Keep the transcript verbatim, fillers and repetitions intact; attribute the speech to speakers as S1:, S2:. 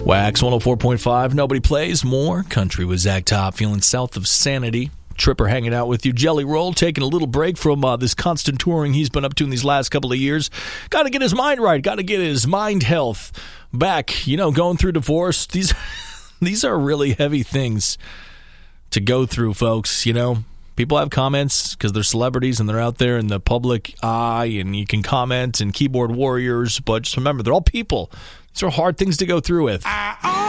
S1: Wax one oh four point five. Nobody plays more country with Zach Top, feeling south of Sanity. Tripper hanging out with you. Jelly Roll taking a little break from uh, this constant touring he's been up to in these last couple of years. Got to get his mind right. Got to get his mind health back. You know, going through divorce. These, these are really heavy things to go through, folks. You know, people have comments because they're celebrities and they're out there in the public eye, and you can comment and keyboard warriors. But just remember, they're all people. These are hard things to go through with.
S2: I